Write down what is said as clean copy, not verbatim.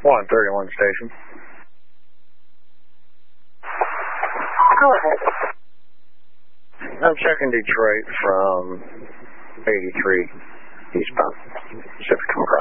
131 station. Go ahead. I'm checking Detroit from 83 eastbound. Pacific